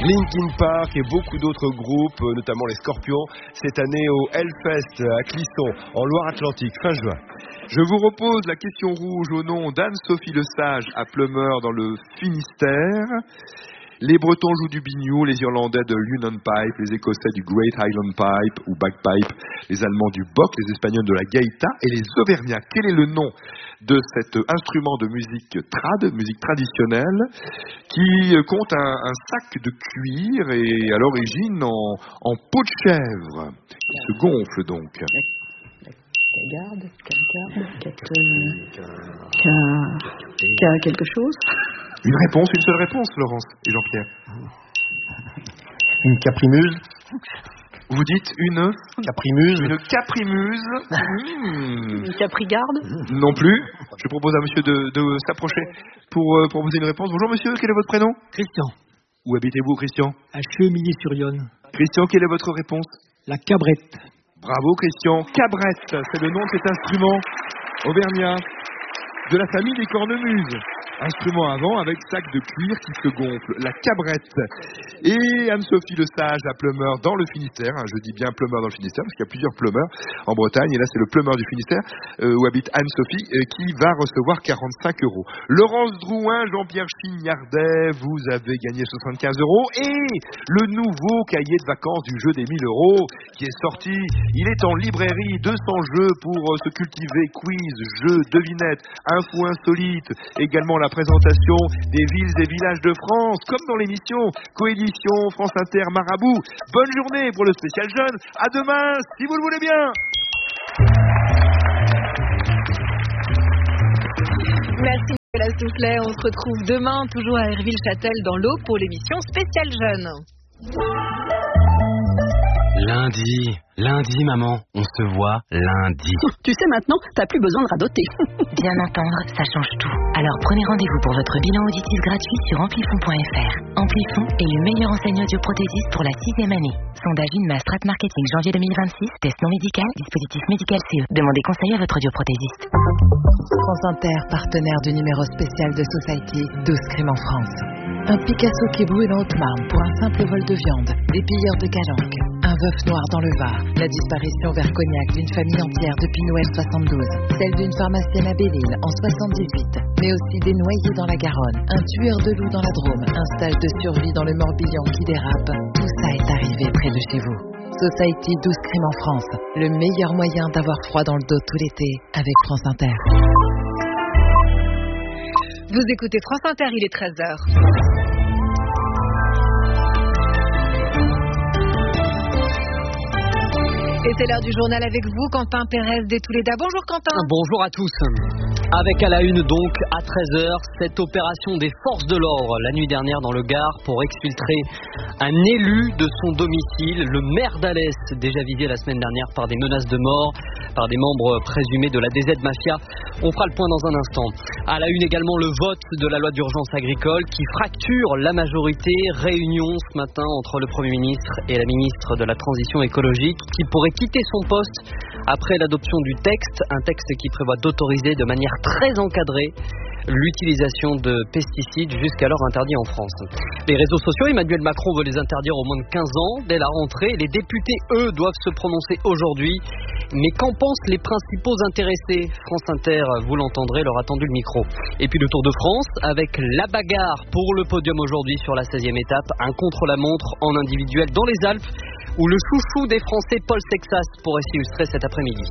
Linkin Park et beaucoup d'autres groupes, notamment les Scorpions, cette année au Hellfest à Clisson, en Loire-Atlantique, fin juin. Je vous repose la question rouge au nom d'Anne-Sophie Lesage à Pleumeur dans le Finistère. Les Bretons jouent du biniou, les Irlandais de l'Union Pipe, les Écossais du Great Highland Pipe ou Bagpipe, les Allemands du Bock, les Espagnols de la Gaïta et les Auvergnats. Quel est le nom de cet instrument de musique musique traditionnelle, qui compte un sac de cuir et à l'origine en peau de chèvre, qui se gonfle donc? Quelque chose. Une réponse, une seule réponse, Laurence et Jean-Pierre. Une caprimuse. Vous dites une caprimuse. Une caprimuse. Une caprigarde. Non plus. Je propose à monsieur de s'approcher pour proposer une réponse. Bonjour monsieur, quel est votre prénom? Christian. Où habitez-vous, Christian? À Chemillé-sur-Yonne. Christian, quelle est votre réponse? La cabrette. Bravo Christian. Cabrette, c'est le nom de cet instrument auvergnat de la famille des cornemuses. Instrument avant avec sac de cuir qui se gonfle, la cabrette. Et Anne-Sophie Lesage à Pleumeur dans le Finistère, je dis bien Pleumeur dans le Finistère parce qu'il y a plusieurs Pleumeurs en Bretagne, et là c'est le Pleumeur du Finistère où habite Anne-Sophie qui va recevoir 45 €. Laurence Drouin, Jean-Pierre Chignardet, vous avez gagné 75 € et le nouveau cahier de vacances du jeu des 1000 € qui est sorti. Il est en librairie, 200 jeux pour se cultiver, quiz, jeux, devinettes, infos insolites, également la présentation des villes et villages de France, comme dans l'émission Coédition France Inter Marabout. Bonne journée pour le spécial jeune. À demain, si vous le voulez bien. Merci Nicolas Soufflet. On se retrouve demain, toujours à Herville-Châtel, dans l'eau pour l'émission spéciale jeune. Lundi, maman, on se voit lundi. Tu sais maintenant, t'as plus besoin de radoter. Bien entendre, ça change tout. Alors prenez rendez-vous pour votre bilan auditif gratuit sur amplifon.fr. Amplifon est le meilleur enseignant audioprothésiste pour la 6e année. Sondage INMA Strat Marketing janvier 2026, test non médical, dispositif médical CE. Demandez conseil à votre audioprothésiste. France Inter, partenaire du numéro spécial de Society, 12 crimes en France. Un Picasso qui brûle en Haute-Marne pour un simple vol de viande. Des pilleurs de Calanque. Un veuf noir dans le Var. La disparition vers Cognac d'une famille entière depuis Noël 72. Celle d'une pharmacienne à Belle-Île en 78. Mais aussi des noyés dans la Garonne. Un tueur de loups dans la Drôme. Un stage de survie dans le Morbihan qui dérape. Tout ça est arrivé près de chez vous. Society 12 crimes en France. Le meilleur moyen d'avoir froid dans le dos tout l'été avec France Inter. Vous écoutez France Inter, il est 13h. Et c'est l'heure du journal avec vous, Quentin Pérez des Touléda. Bonjour Quentin. Bonjour à tous. Avec à la une donc, à 13h, cette opération des forces de l'ordre la nuit dernière dans le Gard pour exfiltrer un élu de son domicile, le maire d'Alès, déjà visé la semaine dernière par des menaces de mort, par des membres présumés de la DZ Mafia. On fera le point dans un instant. À la une également, le vote de la loi d'urgence agricole qui fracture la majorité. Réunion ce matin entre le Premier ministre et la ministre de la Transition écologique qui pourrait quitter son poste après l'adoption du texte, un texte qui prévoit d'autoriser de manière très encadrée l'utilisation de pesticides jusqu'alors interdits en France. Les réseaux sociaux, Emmanuel Macron veut les interdire au moins de 15 ans dès la rentrée. Les députés, eux, doivent se prononcer aujourd'hui. Mais qu'en pensent les principaux intéressés? France Inter, vous l'entendrez, leur a tendu le micro. Et puis le Tour de France avec la bagarre pour le podium aujourd'hui sur la 16e étape. Un contre-la-montre en individuel dans les Alpes où le chouchou des Français, Paul Sexas, pourrait s'illustrer cet après-midi.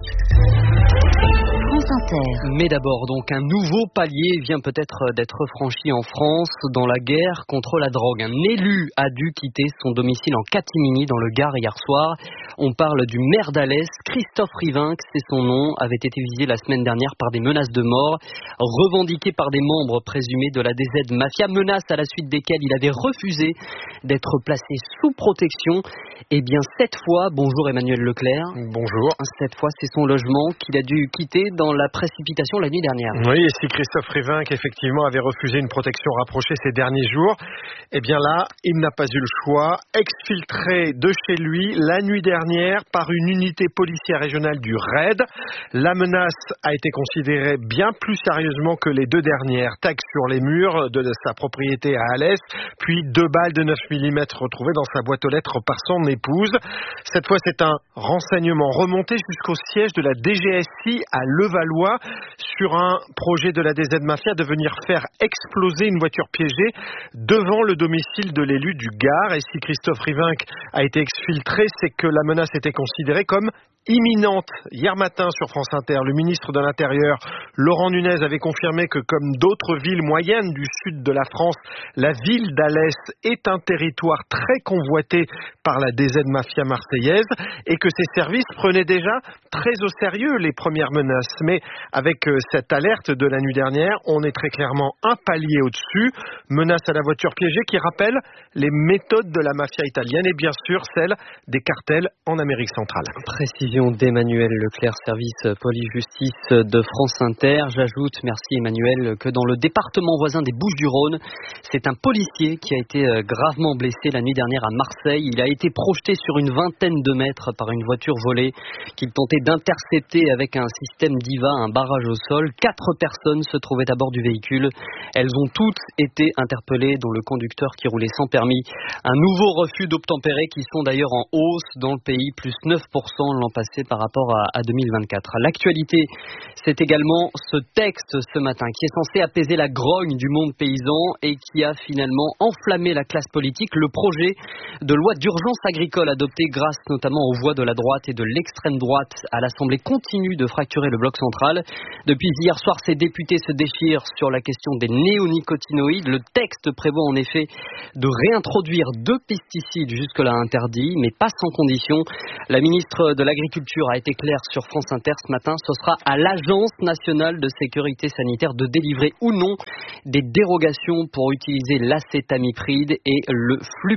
Mais d'abord, donc, un nouveau palier vient peut-être d'être franchi en France dans la guerre contre la drogue. Un élu a dû quitter son domicile en catimini dans le Gard hier soir. On parle du maire d'Alès, Christophe Rivinc, c'est son nom, avait été visé la semaine dernière par des menaces de mort, revendiquées par des membres présumés de la DZ Mafia, menaces à la suite desquelles il avait refusé d'être placé sous protection. Eh bien, cette fois, bonjour Emmanuel Leclerc. Bonjour. Cette fois, c'est son logement qu'il a dû quitter dans la précipitation la nuit dernière. Oui, et si Christophe Rivinc, effectivement, avait refusé une protection rapprochée ces derniers jours, Eh bien là, il n'a pas eu le choix. Exfiltré de chez lui la nuit dernière par une unité policière régionale du RAID. La menace a été considérée bien plus sérieusement que les 2 dernières. Tags sur les murs de sa propriété à Alès, puis 2 balles de 9 mm retrouvées dans sa boîte aux lettres par son épouse. Cette fois, c'est un renseignement remonté jusqu'au siège de la DGSI à Levallois sur un projet de la DZ Mafia de venir faire exploser une voiture piégée devant le domicile de l'élu du Gard. Et si Christophe Rivinc a été exfiltré, c'est que la menace était considérée comme imminente. Hier matin sur France Inter, le ministre de l'Intérieur, Laurent Nunez, avait confirmé que comme d'autres villes moyennes du sud de la France, la ville d'Alès est un territoire très convoité par la DZ Mafia marseillaise et que ses services prenaient déjà très au sérieux les premières menaces. Mais avec cette alerte de la nuit dernière, on est très clairement un palier au-dessus. Menace à la voiture piégée qui rappelle les méthodes de la mafia italienne et bien sûr celles des cartels en Amérique centrale. Précision d'Emmanuel Leclerc, service police-justice de France Inter. J'ajoute, merci Emmanuel, que dans le département voisin des Bouches-du-Rhône, c'est un policier qui a été gravement blessé la nuit dernière à Marseille. Il a été projeté sur une vingtaine de mètres par une voiture volée qu'il tentait d'intercepter avec un système DIVA, un barrage au sol. 4 personnes se trouvaient à bord du véhicule. Elles ont toutes été interpellées, dont le conducteur qui roulait sans permis. Un nouveau refus d'obtempérer qui sont d'ailleurs en hausse dans le pays, plus 9% l'an passé par rapport à 2024. L'actualité, c'est également ce texte ce matin qui est censé apaiser la grogne du monde paysan et qui a finalement enflammé la classe politique. Le projet de loi d'urgence agricole adopté grâce notamment aux voix de la droite et de l'extrême droite à l'Assemblée continue de fracturer le bloc central. Depuis hier soir, ces députés se déchirent sur la question des néonicotinoïdes. Le texte prévoit en effet de réintroduire 2 pesticides jusque-là interdits, mais pas sans condition. La ministre de l'Agriculture a été claire sur France Inter ce matin. Ce sera à l'Agence nationale de sécurité sanitaire de délivrer ou non des dérogations pour utiliser l'acétamipride et le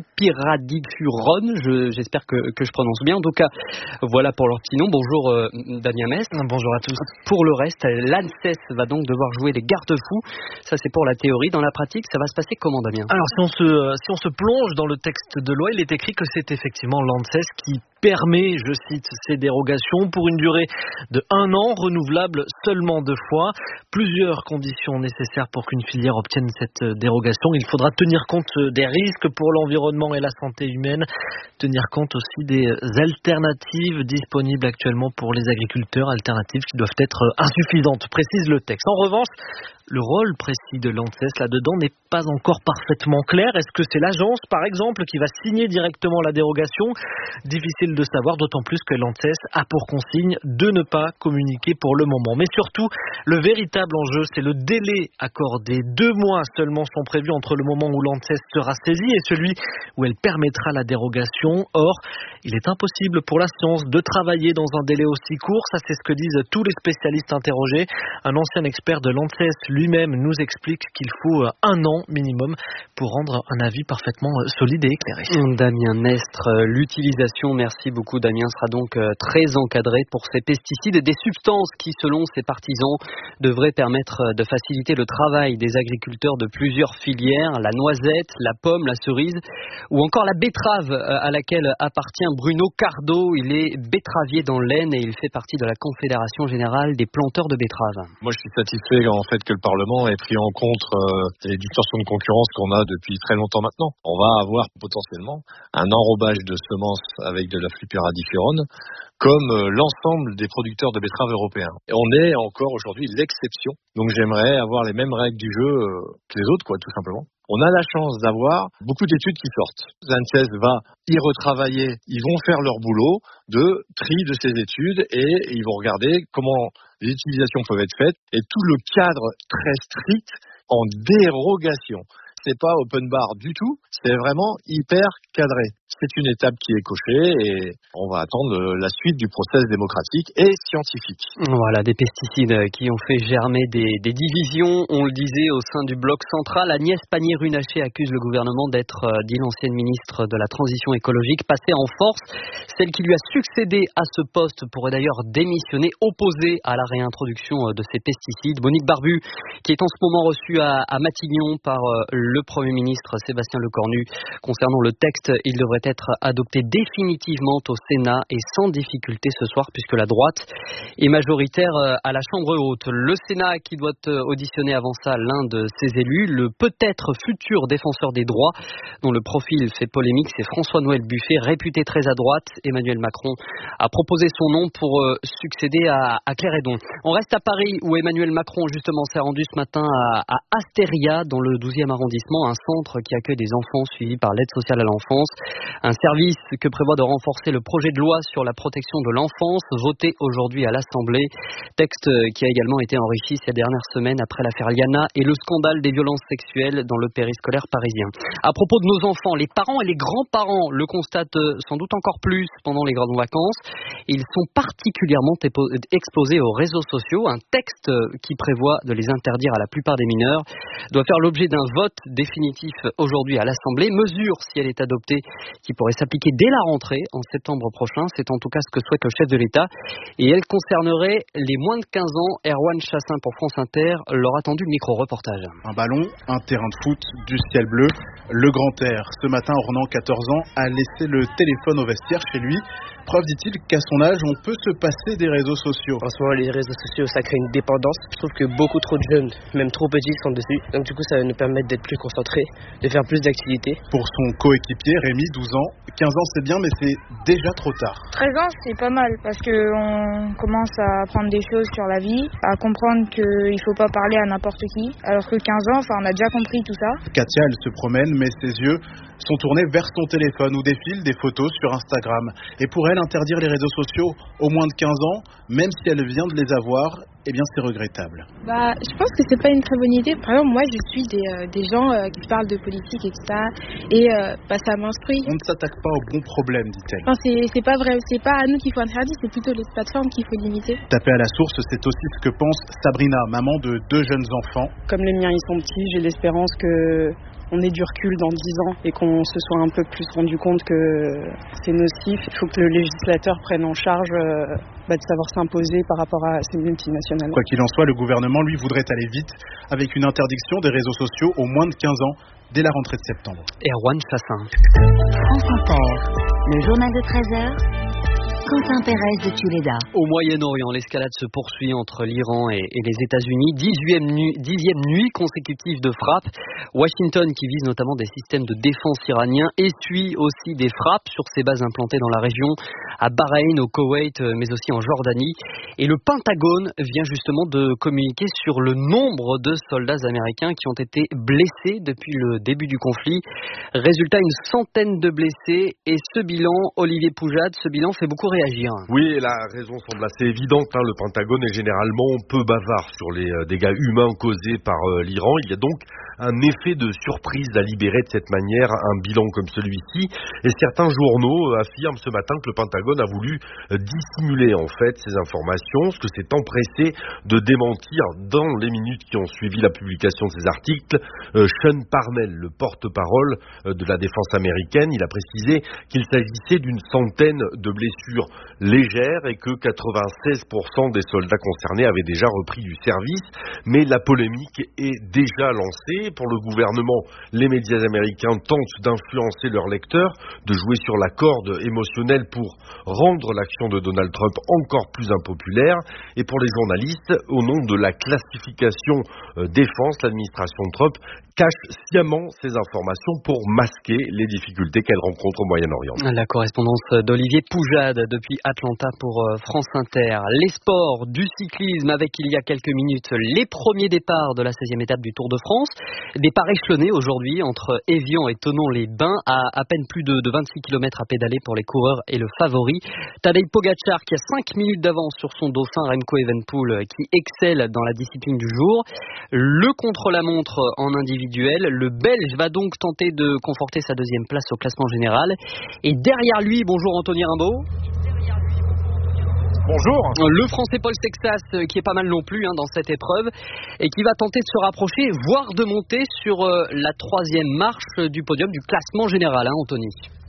flupiradifurone. J'espère que je prononce bien. En tout cas, voilà pour leur petit nom. Bonjour Damien Mest. Bonjour à tous. Pour le reste, l'ANSES va donc devoir jouer les garde-fous. Ça, c'est pour la théorie. Dans la pratique, ça va se passer comment, Damien ? Alors, si on se plonge dans le texte de loi, il est écrit que c'est effectivement l'ANSES qui permet, je cite, ces dérogations pour une durée de 1 an, renouvelable seulement 2 fois. Plusieurs conditions nécessaires pour qu'une filière obtienne cette dérogation. Il faudra tenir compte des risques pour l'environnement et la santé humaine, tenir compte aussi des alternatives disponibles actuellement pour les agriculteurs, alternatives qui doivent être insuffisantes, précise le texte. En revanche, le rôle précis de l'ANSES là-dedans n'est pas encore parfaitement clair. Est-ce que c'est l'agence, par exemple, qui va signer directement la dérogation ? Difficile de savoir, d'autant plus que l'ANSES a pour consigne de ne pas communiquer pour le moment. Mais surtout, le véritable enjeu, c'est le délai accordé. 2 mois seulement sont prévus entre le moment où l'ANSES sera saisie et celui où elle permettra la dérogation. Or, il est impossible pour la science de travailler dans un délai aussi court. Ça, c'est ce que disent tous les spécialistes interrogés. Un ancien expert de l'ANSES lui-même nous explique qu'il faut 1 an minimum pour rendre un avis parfaitement solide et éclairé. Damien Mestre, l'utilisation, merci beaucoup Damien, sera donc très encadrée pour ces pesticides et des substances qui, selon ses partisans, devraient permettre de faciliter le travail des agriculteurs de plusieurs filières, la noisette, la pomme, la cerise ou encore la betterave à laquelle appartient Bruno Cardo. Il est betteravier dans l'Aisne et il fait partie de la Confédération Générale des Planteurs de Betteraves. Moi, je suis satisfait en fait que le Parlement ait pris en compte les distorsions de concurrence qu'on a depuis très longtemps maintenant. On va avoir potentiellement un enrobage de semences avec de la flupiradifurone comme l'ensemble des producteurs de betteraves européens. Et on est encore aujourd'hui l'exception. Donc j'aimerais avoir les mêmes règles du jeu que les autres, tout simplement. On a la chance d'avoir beaucoup d'études qui sortent. L'ANSES va y retravailler. Ils vont faire leur boulot de tri de ces études et ils vont regarder comment les utilisations peuvent être faites et tout le cadre très strict en dérogation. C'est pas open bar du tout, c'est vraiment hyper cadré. C'est une étape qui est cochée et on va attendre la suite du process démocratique et scientifique. Voilà, des pesticides qui ont fait germer des divisions, on le disait, au sein du bloc central. Agnès Pannier-Runacher accuse le gouvernement d'être, dit l'ancienne ministre de la Transition écologique, passée en force. Celle qui lui a succédé à ce poste pourrait d'ailleurs démissionner, opposée à la réintroduction de ces pesticides. Monique Barbu, qui est en ce moment reçue à Matignon par le Premier ministre Sébastien Lecornu. Concernant le texte, il devrait être adopté définitivement au Sénat et sans difficulté ce soir, puisque la droite est majoritaire à la Chambre haute. Le Sénat qui doit auditionner avant ça l'un de ses élus, le peut-être futur défenseur des droits, dont le profil fait polémique, c'est François-Noël Buffet, réputé très à droite. Emmanuel Macron a proposé son nom pour succéder à Claire Hédon. On reste à Paris, où Emmanuel Macron justement s'est rendu ce matin à Astéria, dans le 12e arrondissement, un centre qui accueille des enfants suivis par l'aide sociale à l'enfance. Un service que prévoit de renforcer le projet de loi sur la protection de l'enfance, voté aujourd'hui à l'Assemblée. Texte qui a également été enrichi ces dernières semaines après l'affaire Liana et le scandale des violences sexuelles dans le périscolaire parisien. À propos de nos enfants, les parents et les grands-parents le constatent sans doute encore plus pendant les grandes vacances. Ils sont particulièrement exposés aux réseaux sociaux. Un texte qui prévoit de les interdire à la plupart des mineurs doit faire l'objet d'un vote définitif aujourd'hui à l'Assemblée. Mesure, si elle est adoptée, qui pourrait s'appliquer dès la rentrée en septembre prochain. C'est en tout cas ce que souhaite le chef de l'État. Et elle concernerait les moins de 15 ans. Erwan Chassin pour France Inter leur a tendu le micro-reportage. Un ballon, un terrain de foot, du ciel bleu, le grand air. Ce matin, Ornan, 14 ans, a laissé le téléphone au vestiaire chez lui. Preuve, dit-il, qu'à son âge, on peut se passer des réseaux sociaux. En ce moment, les réseaux sociaux, ça crée une dépendance. Je trouve que beaucoup trop de jeunes, même trop petits, sont dessus. Donc du coup, ça va nous permettre d'être plus concentrés, de faire plus d'activités. Pour son coéquipier, Rémi, 12 ans, 15 ans c'est bien, mais c'est déjà trop tard. 13 ans, c'est pas mal, parce qu'on commence à apprendre des choses sur la vie, à comprendre qu'il ne faut pas parler à n'importe qui, alors que 15 ans, on a déjà compris tout ça. Katia, elle se promène, mais ses yeux sont tournés vers son téléphone où défilent des photos sur Instagram. Et pour elle, interdire les réseaux sociaux aux moins de 15 ans, même si elle vient de les avoir, eh bien c'est regrettable. Je pense que c'est pas une très bonne idée. Par exemple, moi je suis des gens qui parlent de politique et tout ça, et ça m'instruit. On ne s'attaque pas au bon problème, dit-elle. Enfin, c'est pas vrai, c'est pas à nous qu'il faut interdire, c'est plutôt les plateformes qu'il faut limiter. Taper à la source, c'est aussi ce que pense Sabrina, maman de 2 jeunes enfants. Comme les miens ils sont petits, j'ai l'espérance que on ait du recul dans 10 ans et qu'on se soit un peu plus rendu compte que c'est nocif. Il faut que le législateur prenne en charge de savoir s'imposer par rapport à ces multinationales. Quoi qu'il en soit, le gouvernement, lui, voudrait aller vite avec une interdiction des réseaux sociaux aux moins de 15 ans dès la rentrée de septembre. Erwan Chassin. France Inter, le journal de 13h. Quentin Pérez de Tuleda. Au Moyen-Orient, l'escalade se poursuit entre l'Iran et les États-Unis. 10e nuit consécutive de frappes. Washington, qui vise notamment des systèmes de défense iraniens, essuie aussi des frappes sur ses bases implantées dans la région, à Bahreïn, au Koweït, mais aussi en Jordanie. Et le Pentagone vient justement de communiquer sur le nombre de soldats américains qui ont été blessés depuis le début du conflit. Résultat, une centaine de blessés. Et ce bilan, Olivier Poujade, ce bilan fait beaucoup réagir. Oui, et la raison semble assez évidente. Le Pentagone est généralement peu bavard sur les dégâts humains causés par l'Iran. Il y a donc un effet de surprise à libérer de cette manière un bilan comme celui-ci. Et certains journaux affirment ce matin que le Pentagone a voulu dissimuler en fait ces informations, ce que s'est empressé de démentir dans les minutes qui ont suivi la publication de ces articles. Sean Parnell, le porte-parole de la défense américaine, il a précisé qu'il s'agissait d'une centaine de blessures légères et que 96% des soldats concernés avaient déjà repris du service. Mais la polémique est déjà lancée. Pour le gouvernement, les médias américains tentent d'influencer leurs lecteurs, de jouer sur la corde émotionnelle pour rendre l'action de Donald Trump encore plus impopulaire. Et pour les journalistes, au nom de la classification défense, l'administration de Trump cache sciemment ces informations pour masquer les difficultés qu'elle rencontre au Moyen-Orient. La correspondance d'Olivier Poujade depuis Atlanta pour France Inter. Les sports, du cyclisme avec il y a quelques minutes les premiers départs de la 16e étape du Tour de France. Départ échelonné aujourd'hui entre Évian et Thonon-les-Bains, à peine plus de 26 km à pédaler pour les coureurs et le favori. Tadej Pogačar qui a 5 minutes d'avance sur son dauphin Remco Evenepoel qui excelle dans la discipline du jour. Le contre-la-montre en individuel, le Belge va donc tenter de conforter sa deuxième place au classement général. Et derrière lui, bonjour Anthony Rimbaud. Bonjour. Le Français Paul Sexas qui est pas mal non plus dans cette épreuve et qui va tenter de se rapprocher, voire de monter sur la troisième marche du podium du classement général, Anthony.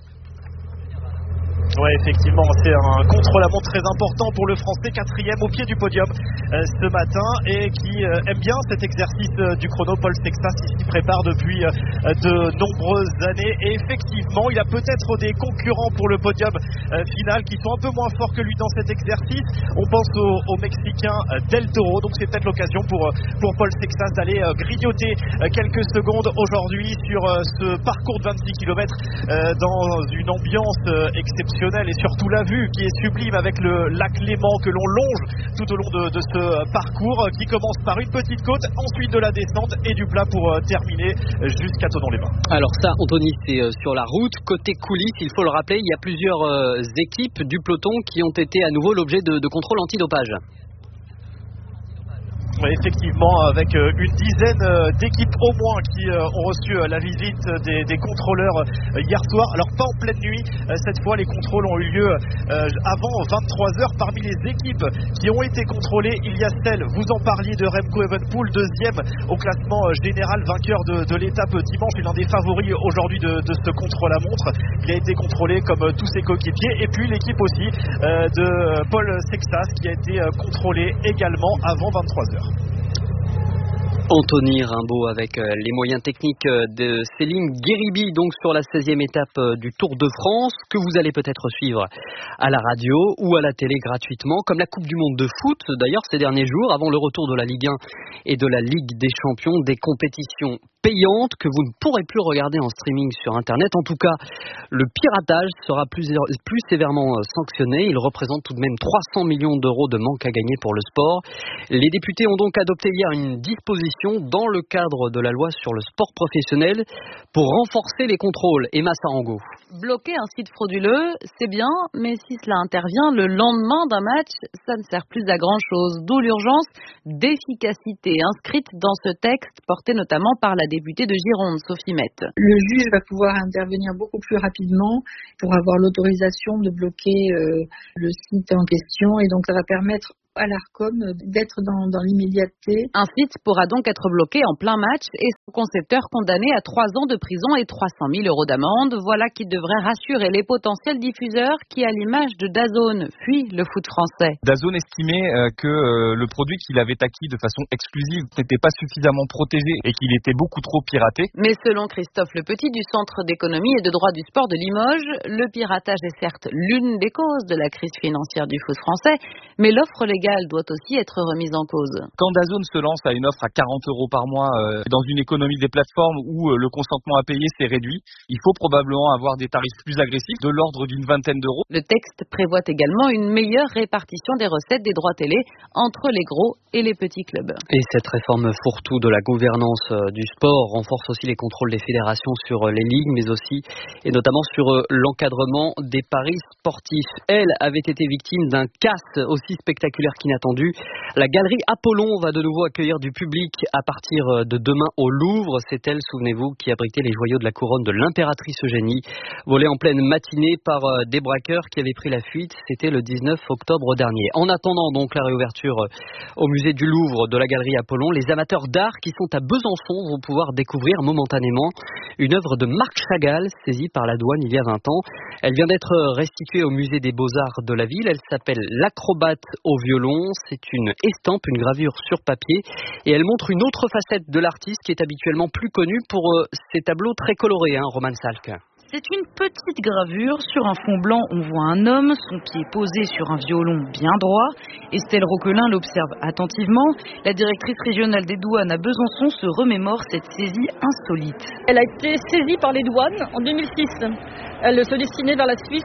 Ouais, effectivement, c'est un contre-la-montre très important pour le Français, 4e au pied du podium ce matin et qui aime bien cet exercice du chrono. Paul Sexas s'y prépare depuis de nombreuses années et effectivement, il a peut-être des concurrents pour le podium final qui sont un peu moins forts que lui dans cet exercice. On pense au Mexicain Del Toro, donc c'est peut-être l'occasion pour Paul Sexas d'aller grignoter quelques secondes aujourd'hui sur ce parcours de 26 km dans une ambiance exceptionnelle. Et surtout la vue qui est sublime avec le lac Léman que l'on longe tout au long de ce parcours qui commence par une petite côte, ensuite de la descente et du plat pour terminer jusqu'à Thonon-les-Bains. Alors ça, Anthony, c'est sur la route. Côté coulisses, il faut le rappeler, il y a plusieurs équipes du peloton qui ont été à nouveau l'objet de contrôles antidopage. Oui, effectivement, avec une dizaine d'équipes au moins qui ont reçu la visite des contrôleurs hier soir. Alors pas en pleine nuit, cette fois les contrôles ont eu lieu avant 23h. Parmi les équipes qui ont été contrôlées, il y a celle, vous en parliez, de Remco Evenepoel, deuxième au classement général, vainqueur de l'étape dimanche et l'un des favoris aujourd'hui de ce contre-la-montre. Il a été contrôlé comme tous ses coéquipiers. Et puis l'équipe aussi de Paul Sexas qui a été contrôlée également avant 23h. Anthony Rimbaud avec les moyens techniques de Céline Guéribi, donc sur la 16e étape du Tour de France, que vous allez peut-être suivre à la radio ou à la télé gratuitement, comme la Coupe du Monde de foot d'ailleurs ces derniers jours, avant le retour de la Ligue 1 et de la Ligue des Champions, des compétitions payantes que vous ne pourrez plus regarder en streaming sur Internet. En tout cas, le piratage sera plus sévèrement sanctionné. Il représente tout de même 300 millions d'euros de manque à gagner pour le sport. Les députés ont donc adopté hier une disposition dans le cadre de la loi sur le sport professionnel pour renforcer les contrôles. Emma Sarango. Bloquer un site frauduleux, c'est bien, mais si cela intervient le lendemain d'un match, ça ne sert plus à grand-chose. D'où l'urgence d'efficacité inscrite dans ce texte, porté notamment par la députée de Gironde, Sophie Mette. Le juge va pouvoir intervenir beaucoup plus rapidement pour avoir l'autorisation de bloquer le site en question, et donc ça va permettre à l'Arcom d'être dans l'immédiateté. Un site pourra donc être bloqué en plein match et son concepteur condamné à 3 ans de prison et 300 000 euros d'amende. Voilà qui devrait rassurer les potentiels diffuseurs qui, à l'image de DAZN, fuient le foot français. DAZN estimait que le produit qu'il avait acquis de façon exclusive n'était pas suffisamment protégé et qu'il était beaucoup trop piraté. Mais selon Christophe Lepetit du Centre d'économie et de droit du sport de Limoges, le piratage est certes l'une des causes de la crise financière du foot français, mais l'offre légale doit aussi être remise en cause. Quand DAZN se lance à une offre à 40 euros par mois dans une économie des plateformes où le consentement à payer s'est réduit, il faut probablement avoir des tarifs plus agressifs de l'ordre d'une vingtaine d'euros. Le texte prévoit également une meilleure répartition des recettes des droits télé entre les gros et les petits clubs. Et cette réforme fourre-tout de la gouvernance du sport renforce aussi les contrôles des fédérations sur les ligues, mais aussi et notamment sur l'encadrement des paris sportifs. Elle avait été victime d'un casse aussi spectaculaire qu'inattendu. La galerie Apollon va de nouveau accueillir du public à partir de demain au Louvre. C'est elle, souvenez-vous, qui abritait les joyaux de la couronne de l'impératrice Eugénie, volés en pleine matinée par des braqueurs qui avaient pris la fuite. C'était le 19 octobre dernier. En attendant donc la réouverture au musée du Louvre de la galerie Apollon, les amateurs d'art qui sont à Besançon vont pouvoir découvrir momentanément une œuvre de Marc Chagall saisie par la douane il y a 20 ans. Elle vient d'être restituée au musée des Beaux-Arts de la ville. Elle s'appelle L'acrobate au violon. C'est une estampe, une gravure sur papier, et elle montre une autre facette de l'artiste qui est habituellement plus connue pour ses tableaux très colorés, Roman Salk. C'est une petite gravure. Sur un fond blanc, on voit un homme, son pied posé sur un violon bien droit. Estelle Roquelin l'observe attentivement. La directrice régionale des douanes à Besançon se remémore cette saisie insolite. Elle a été saisie par les douanes en 2006. Elle se destinait vers la Suisse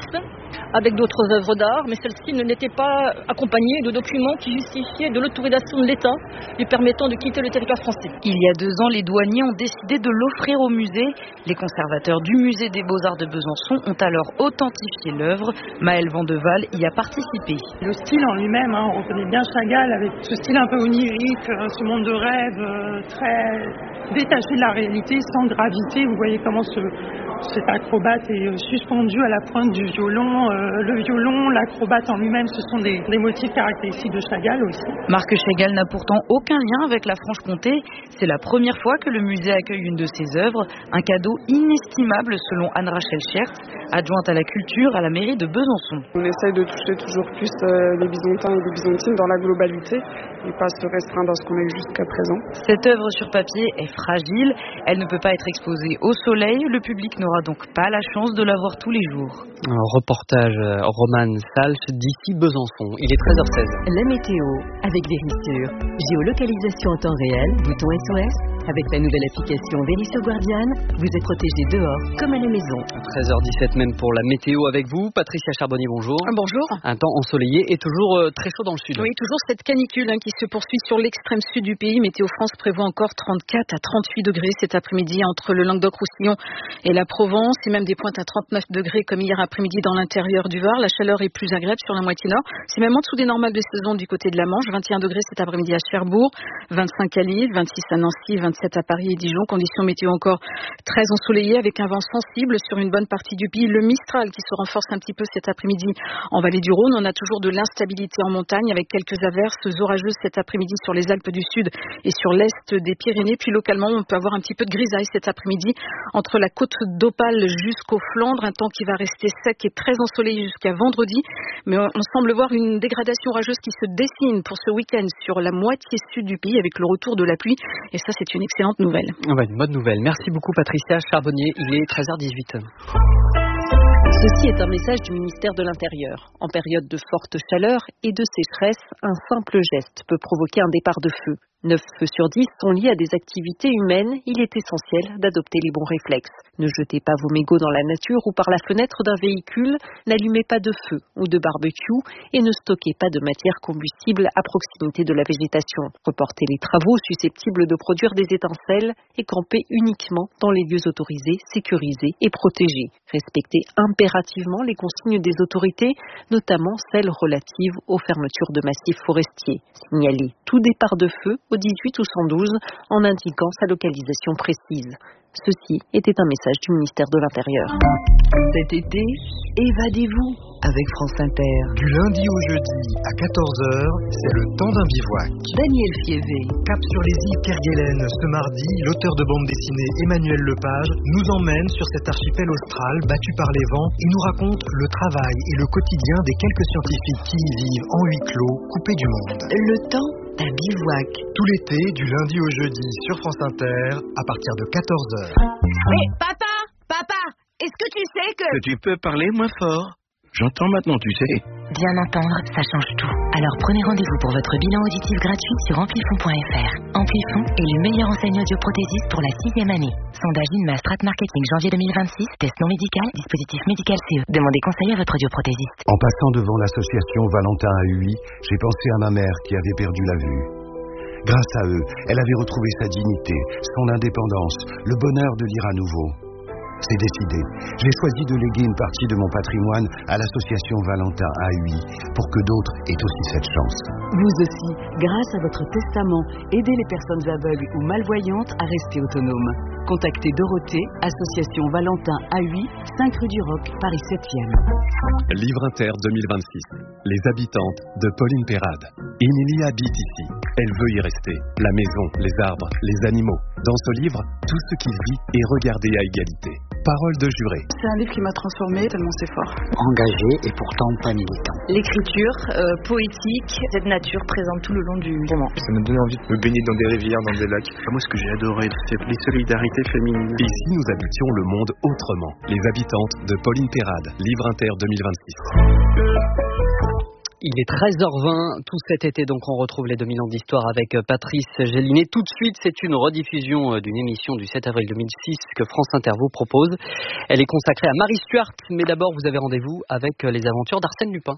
avec d'autres œuvres d'art, mais celle-ci ne n'était pas accompagnée de documents qui justifiaient de l'autorisation de l'État lui permettant de quitter le territoire français. Il y a 2 ans, les douaniers ont décidé de l'offrir au musée. Les conservateurs du musée des Beaux-Arts de Besançon ont alors authentifié l'œuvre. Maëlle Vandeval y a participé. Le style en lui-même, on reconnaît bien Chagall avec ce style un peu onirique, ce monde de rêve très détaché de la réalité, sans gravité. Vous voyez comment cet acrobate est suspendu à la pointe du violon. Le violon, l'acrobate en lui-même, ce sont des motifs caractéristiques de Chagall aussi. Marc Chagall n'a pourtant aucun lien avec la Franche-Comté. C'est la première fois que le musée accueille une de ses œuvres. Un cadeau inestimable selon Anne-Rachel Schertz, adjointe à la culture à la mairie de Besançon. On essaye de toucher toujours plus les Byzantins et les Byzantines dans la globalité et pas se restreindre à ce qu'on a eu jusqu'à présent. Cette œuvre sur papier est fragile. Elle ne peut pas être exposée au soleil. Le public n'aura donc pas la chance de la voir tous les jours. Un reportage Roman Salch d'ici Besançon. Il est 13h16. La météo avec Vérissure. Géolocalisation en temps réel, bouton SOS. Avec la nouvelle application Vérissure Guardian, vous êtes protégé dehors comme à la maison. 13h17 même pour la météo avec vous. Patricia Charbonnier, bonjour. Bonjour. Un temps ensoleillé et toujours très chaud dans le sud. Oui, toujours cette canicule qui se poursuit sur l'extrême sud du pays. Météo France prévoit encore 34 à 38 degrés cet après-midi entre le Languedoc-Roussillon et la Provence. Et même des pointes à 39 degrés comme hier après-midi dans l'intérieur du Var. La chaleur est plus agréable sur la moitié nord. C'est même en dessous des normales de saison du côté de la Manche. 21 degrés cet après-midi à Cherbourg, 25 à Lille, 26 à Nancy, 27 à Paris et Dijon. Conditions météo encore très ensoleillées avec un vent sensible sur une bonne partie du pays. Le Mistral qui se renforce un petit peu cet après-midi en vallée du Rhône. On a toujours de l'instabilité en montagne avec quelques averses orageuses cet après-midi sur les Alpes du Sud et sur l'est des Pyrénées. Puis localement, on peut avoir un petit peu de grisaille cet après-midi entre la côte d'Opale jusqu'aux Flandres. Un temps qui va rester sec et très ensoleillé jusqu'à vendredi. Mais on semble voir une dégradation orageuse qui se dessine pour ce week-end sur la moitié sud du pays avec le retour de la pluie. Et ça, c'est une excellente nouvelle. Une bonne nouvelle. Merci beaucoup Patricia Charbonnier. Il est 13h18. Ceci est un message du ministère de l'Intérieur. En période de forte chaleur et de sécheresse, un simple geste peut provoquer un départ de feu. 9 feux sur 10 sont liés à des activités humaines. Il est essentiel d'adopter les bons réflexes. Ne jetez pas vos mégots dans la nature ou par la fenêtre d'un véhicule. N'allumez pas de feu ou de barbecue et ne stockez pas de matière combustible à proximité de la végétation. Reportez les travaux susceptibles de produire des étincelles et campez uniquement dans les lieux autorisés, sécurisés et protégés. Respectez impérativement les consignes des autorités, notamment celles relatives aux fermetures de massifs forestiers. Signalez tout départ de feu au 18 ou 112 en indiquant sa localisation précise. Ceci était un message du ministère de l'Intérieur. Cet été, évadez-vous avec France Inter. Du lundi au jeudi à 14h, c'est le temps d'un bivouac. Daniel Fievé. Cap sur les îles Kerguelen. Ce mardi, l'auteur de bande dessinée Emmanuel Lepage nous emmène sur cet archipel austral battu par les vents et nous raconte le travail et le quotidien des quelques scientifiques qui y vivent en huis clos, coupés du monde. Le temps d'un bivouac. Tout l'été, du lundi au jeudi sur France Inter, à partir de 14h. Hé, papa, est-ce que tu sais que tu peux parler moins fort? J'entends maintenant, tu sais. Bien entendre, ça change tout. Alors prenez rendez-vous pour votre bilan auditif gratuit sur amplifon.fr. Amplifon est le meilleur enseigne audioprothésiste pour la 6e année. Sondage INMA Strat Marketing janvier 2026, test non médical, dispositif médical CE. Demandez conseil à votre audioprothésiste. En passant devant l'association Valentin AUI, j'ai pensé à ma mère qui avait perdu la vue. Grâce à eux, elle avait retrouvé sa dignité, son indépendance, le bonheur de lire à nouveau. C'est décidé. J'ai choisi de léguer une partie de mon patrimoine à l'association Valentin AUI pour que d'autres aient aussi cette chance. Vous aussi, grâce à votre testament, aidez les personnes aveugles ou malvoyantes à rester autonomes. Contactez Dorothée, association Valentin AUI, 5 rue du Roc, Paris 7e. Livre Inter 2026. Les habitantes de Pauline Perrade. Émilie habite ici. Elle veut y rester. La maison, les arbres, les animaux. Dans ce livre, tout ce qui vit est regardé à égalité. Parole de juré. C'est un livre qui m'a transformée tellement c'est fort. Engagé et pourtant pas militant. L'écriture poétique, cette nature présente tout le long du roman. Ça m'a donné envie de me baigner dans des rivières, dans des lacs. Moi, ce que j'ai adoré, c'est les solidarités féminines. Ici, nous habitions le monde autrement. Les habitantes de Pauline Perrade. Livre Inter 2026. Il est 13h20, tout cet été, donc on retrouve les 2000 ans d'histoire avec Patrice Gélinet. Tout de suite, c'est une rediffusion d'une émission du 7 avril 2006 que France Inter vous propose. Elle est consacrée à Marie Stuart, mais d'abord vous avez rendez-vous avec les aventures d'Arsène Lupin.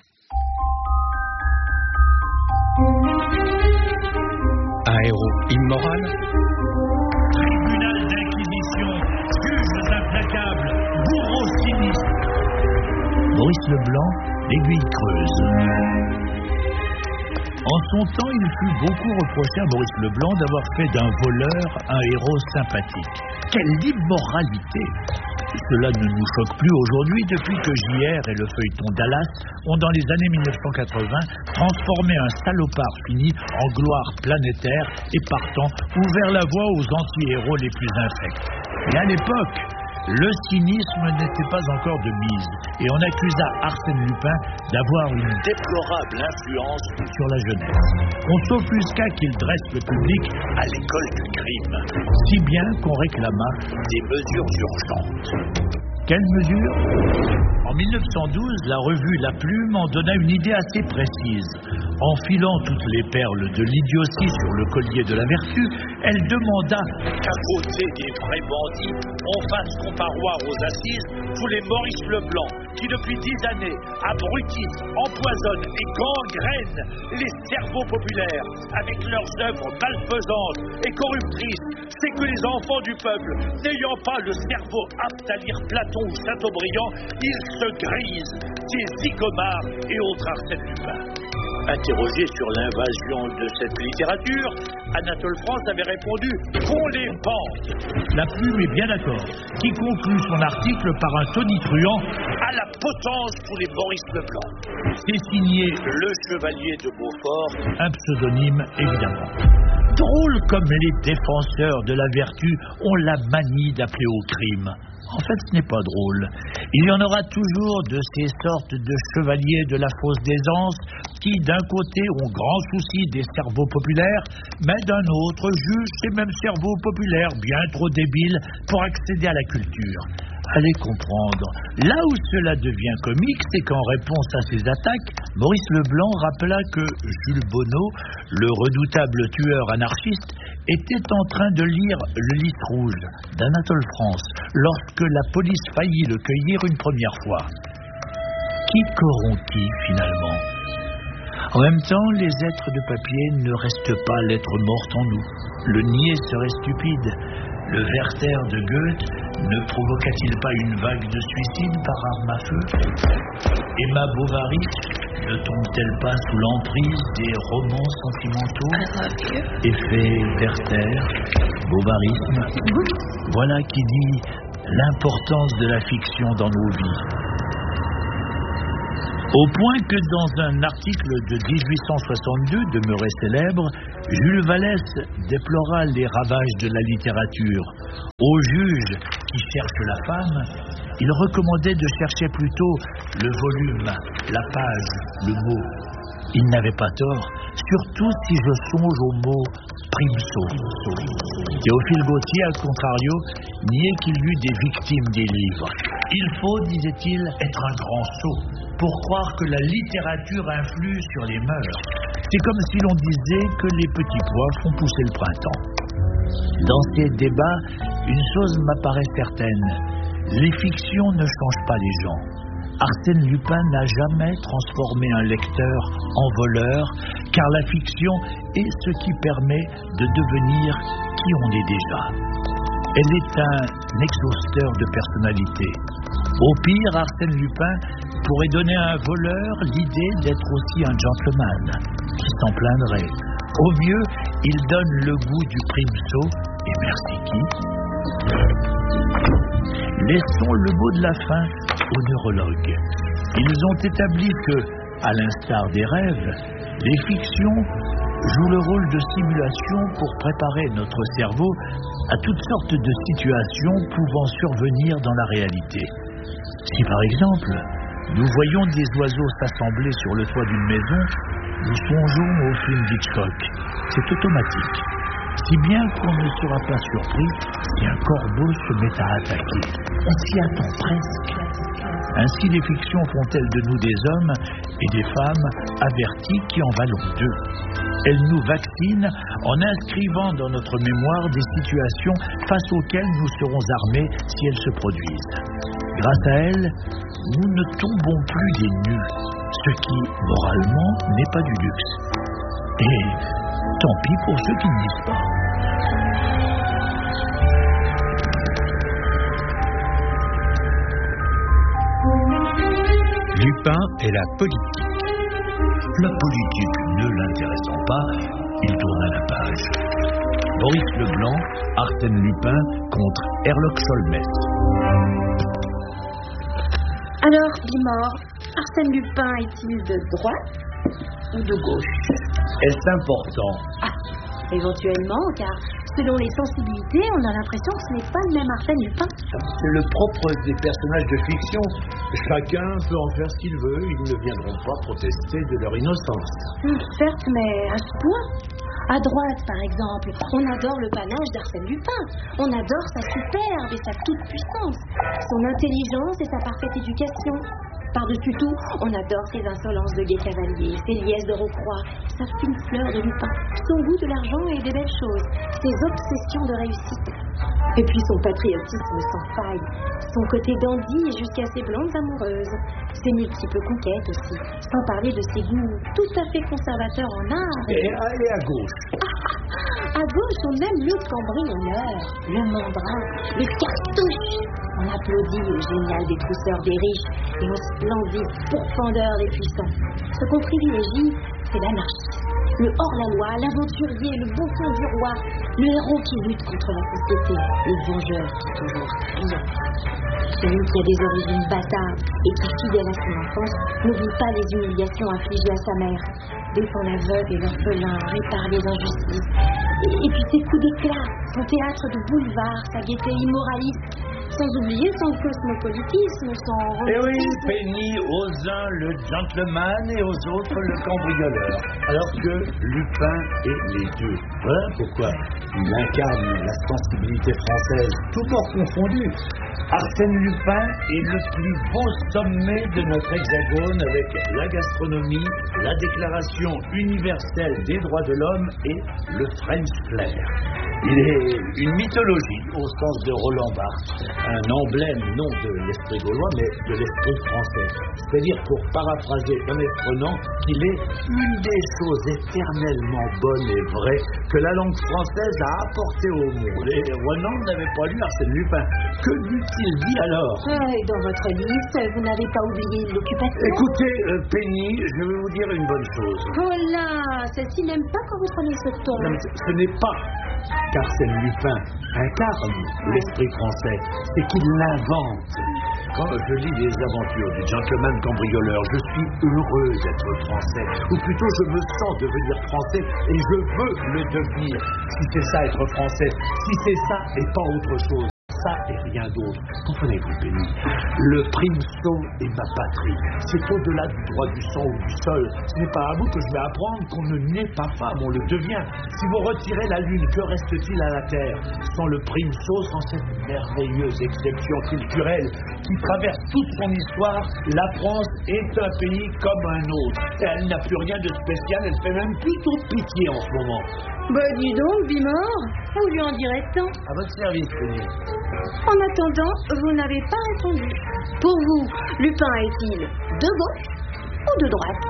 Un héros immoral? Tribunal d'inquisition, juges implacables, bourreaux sinistres. Maurice Leblanc, l'aiguille creuse. En son temps, il fut beaucoup reproché à Maurice Leblanc d'avoir fait d'un voleur un héros sympathique. Quelle immoralité! Cela ne nous choque plus aujourd'hui depuis que JR et le feuilleton Dallas ont, dans les années 1980, transformé un salopard fini en gloire planétaire et partant ouvert la voie aux anti-héros les plus infects. Mais à l'époque, le cynisme n'était pas encore de mise et on accusa Arsène Lupin d'avoir une déplorable influence sur la jeunesse. On s'offusqua qu'il dresse le public à l'école du crime, si bien qu'on réclama des mesures urgentes. Quelles mesures? En 1912, la revue La Plume en donna une idée assez précise. En filant toutes les perles de l'idiotie sur le collier de la vertu, elle demanda qu'à côté des vrais bandits, on fasse comparoir aux assises tous les Maurice Leblanc qui, depuis 10 années, abrutissent, empoisonnent et gangrènent les cerveaux populaires avec leurs œuvres malfaisantes et corruptrices. C'est que les enfants du peuple, n'ayant pas le cerveau apte à lire Platon ou Chateaubriand, ils se grisent des Zigomard et autres Arsène Lupin. Interrogé sur l'invasion de cette littérature, Anatole France avait répondu qu'on les pende. La Plume est bien d'accord, qui conclut son article par un tonitruant à la potence pour les Maurice Leblanc. C'est signé Le Chevalier de Beaufort, un pseudonyme évidemment. Drôle comme les défenseurs de la vertu ont la manie d'appeler au crime. En fait, ce n'est pas drôle. Il y en aura toujours de ces sortes de chevaliers de la fausse d'aisance qui, d'un côté, ont grand souci des cerveaux populaires, mais d'un autre, jugent ces mêmes cerveaux populaires bien trop débiles pour accéder à la culture. Allez comprendre. Là où cela devient comique, c'est qu'en réponse à ces attaques, Maurice Leblanc rappela que Jules Bonneau, le redoutable tueur anarchiste, était en train de lire Le Lys rouge d'Anatole France lorsque la police faillit le cueillir une première fois. Qui corrompt-il finalement? En même temps, les êtres de papier ne restent pas lettres mortes en nous. Le nier serait stupide. Le Werther de Goethe ne provoqua-t-il pas une vague de suicide par arme à feu? Emma Bovary ne tombe-t-elle pas sous l'emprise des romans sentimentaux? Effet Werther, bovarisme. Voilà qui dit l'importance de la fiction dans nos vies. Au point que dans un article de 1862 demeuré célèbre, Jules Vallès déplora les ravages de la littérature. Aux juges qui cherchent la femme, il recommandait de chercher plutôt le volume, la page, le mot. Il n'avait pas tort, surtout si je songe au mot primso. Théophile Gautier, à contrario, niait qu'il y eût des victimes des livres. Il faut, disait-il, être un grand sot pour croire que la littérature influe sur les mœurs. C'est comme si l'on disait que les petits pois font pousser le printemps. Dans ces débats, une chose m'apparaît certaine. Les fictions ne changent pas les gens. Arsène Lupin n'a jamais transformé un lecteur en voleur, car la fiction est ce qui permet de devenir qui on est déjà. Elle est un exhausteur de personnalité. Au pire, Arsène Lupin pourrait donner à un voleur l'idée d'être aussi un gentleman, qui s'en plaindrait. Au mieux, il donne le goût du primso, et merci qui. Laissons le mot de la fin aux neurologues. Ils ont établi que, à l'instar des rêves, les fictions jouent le rôle de simulation pour préparer notre cerveau à toutes sortes de situations pouvant survenir dans la réalité. Si par exemple, nous voyons des oiseaux s'assembler sur le toit d'une maison, nous songeons au film d'Hitchcock. C'est automatique. Si bien qu'on ne sera pas surpris si un corbeau se met à attaquer. On s'y attend presque. Ainsi les fictions font-elles de nous des hommes et des femmes averties qui en valent deux. Elles nous vaccinent en inscrivant dans notre mémoire des situations face auxquelles nous serons armés si elles se produisent. Grâce à elles, nous ne tombons plus des nues, ce qui, moralement, n'est pas du luxe. Et tant pis pour ceux qui ne disent pas. Lupin et la politique. La politique ne l'intéressant pas, il tourna la page. Boris Leblanc, Arsène Lupin contre Herlock Sholmès. Alors, Bimor, Arsène Lupin est-il de droite ou de gauche? Est-ce important? Éventuellement, car selon les sensibilités, on a l'impression que ce n'est pas le même Arsène Lupin. C'est le propre des personnages de fiction. Chacun peut en faire ce qu'il veut, ils ne viendront pas protester de leur innocence. Certes, mais à ce point. À droite, par exemple, on adore le panache d'Arsène Lupin. On adore sa superbe et sa toute-puissance, son intelligence et sa parfaite éducation. Par-dessus tout, on adore ses insolences de gai cavalier, ses liesses de Rocroi, sa fine fleur de Lupin, son goût de l'argent et des belles choses, ses obsessions de réussite. Et puis son patriotisme sans faille, son côté dandy jusqu'à ses blondes amoureuses, ses multiples conquêtes aussi, sans parler de ses goûts tout à fait conservateurs en art. Et à gauche. À gauche, on aime le cambrioleur, le mandrin, le cartouche. On applaudit au génial des trousseurs des riches et au splendide pourfendeur des puissants. Ce qu'on privilégie, c'est l'anarchie, le hors-la-loi, l'aventurier, le bon sens du roi, le héros qui lutte contre la société, le vengeur qui toujours triomphe. Celui qui a des origines bâtardes et qui, fidèle à son enfance, n'oublie pas les humiliations infligées à sa mère, défend la veuve et l'orphelin, répare les injustices. Et puis ses coups d'éclat, son théâtre de boulevard, sa gaieté immoraliste, sans oublier son cosmopolitisme, son... Eh oui, Penny, aux uns le gentleman et aux autres le cambrioleur. Alors que Lupin est les deux. Voilà pourquoi il incarne la sensibilité française, tout port confondu. Arsène Lupin est le plus beau sommet de notre hexagone avec la gastronomie, la Déclaration universelle des droits de l'homme et le French flair. Il est une mythologie au sens de Roland Barthes, un emblème non de l'esprit gaulois mais de l'esprit français. C'est-à-dire, pour paraphraser Ernest Renan, qu'il est une des choses éternellement bonnes et vraies que la langue française a apportées au monde. Et Renan n'avait pas lu Arsène Lupin. Que l'eût-il dit alors? Et dans votre liste, vous n'avez pas oublié l'occupation? Écoutez, Penny, je vais vous dire une bonne chose. Oh là, celle-ci n'aime pas quand vous prenez ce ton. Non, ce n'est pas qu'Arsène Lupin incarne l'esprit français, c'est qu'il l'invente. Quand je lis les aventures du gentleman cambrioleur, je suis heureux d'être français, ou plutôt je me sens devenir français et je veux le devenir. Si c'est ça être français, si c'est ça et pas autre chose. Ça et rien d'autre. Comprenez-vous, Penny? Le primso est ma patrie. C'est au-delà du droit du sang ou du sol. Ce n'est pas à vous que je vais apprendre qu'on ne naît pas femme, on le devient. Si vous retirez la lune, que reste-t-il à la terre? Sans le primso, sans cette merveilleuse exception culturelle qui traverse toute son histoire, la France est un pays comme un autre. Et elle n'a plus rien de spécial, elle fait même plutôt pitié en ce moment. Bah dis donc, Bimor, vous lui en direz tant. À votre service, Penny. En attendant, vous n'avez pas répondu. Pour vous, Lupin est-il de gauche ou de droite?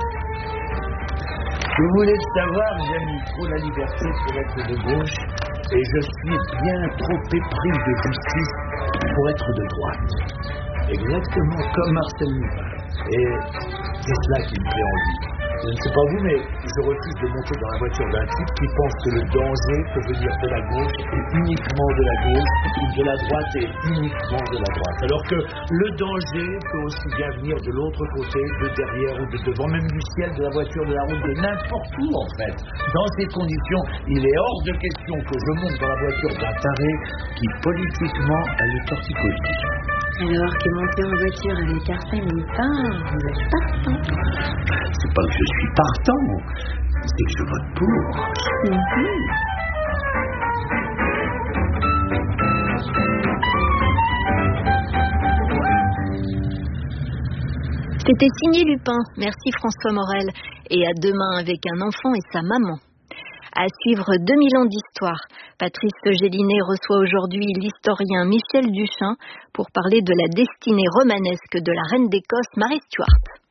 Vous voulez le savoir, j'aime trop la liberté pour être de gauche et je suis bien trop épris de justice pour être de droite. Exactement comme Arsène Lupin. Et c'est cela qui me fait envie. Je ne sais pas vous, mais je refuse de monter dans la voiture d'un type qui pense que le danger peut venir de la gauche et uniquement de la gauche, ou de la droite et uniquement de la droite. Alors que le danger peut aussi bien venir de l'autre côté, de derrière ou de devant, même du ciel, de la voiture, de la route, de n'importe où en fait. Dans ces conditions, il est hors de question que je monte dans la voiture d'un taré qui politiquement a le torticolis. Alors que monter en voiture avec Arsène Lupin, vous êtes partant. C'est pas que je suis partant, c'est que je vote pour. C'était signé Lupin. Merci François Morel. Et à demain avec un enfant et sa maman. À suivre 2000 ans d'histoire. Patrice Gélinet reçoit aujourd'hui l'historien Michel Duchin pour parler de la destinée romanesque de la reine d'Écosse Marie Stuart.